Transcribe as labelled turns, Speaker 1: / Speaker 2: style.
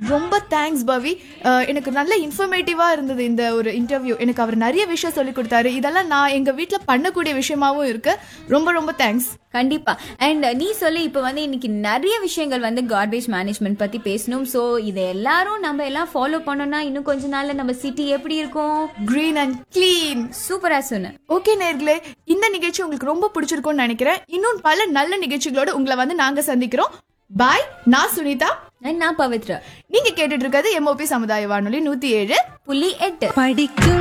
Speaker 1: ரொம்ப தேங்க்ஸ் பவி. எனக்கு நல்ல இன்ஃபர்மேட்டிவா இருந்தது இந்த ஒரு இன்டர்வியூ. எனக்கு அவர் நிறைய விஷயம் சொல்லி கொடுத்தாரு. இதெல்லாம் நான் எங்க வீட்டுல பண்ணக்கூடிய விஷயமாவும் இருக்கு. ரொம்ப ரொம்ப தேங்க்ஸ்.
Speaker 2: கண்டிப்பா. அண்ட் நீ சொல்லி இப்ப இன்னைக்கு நிறைய விஷயங்கள் கார்பேஜ் மேனேஜ்மெண்ட் பத்தி பேசணும். சோ இதை எல்லாரும் நம்ம எல்லாம் ஃபாலோ பண்ணோம்னா இன்னும் கொஞ்ச நாள்ல நம்ம சிட்டி எப்படி இருக்கும்?
Speaker 1: Green and clean.
Speaker 2: சூப்பரா சொன்ன.
Speaker 1: ஓகே நேர்களே, இந்த நிகழ்ச்சி உங்களுக்கு ரொம்ப பிடிச்சிருக்கும்னு நினைக்கிறேன். இன்னும் பல நல்ல நிகழ்ச்சிகளோட உங்களை நாங்க சந்திக்கிறோம். பாய். நான் சுனிதா.
Speaker 2: நான் பவித்ரா.
Speaker 1: நீங்க கேட்டுட்டு இருக்கிறது MOP சமுதாய வானொலி 107.8.
Speaker 3: படிக்கும்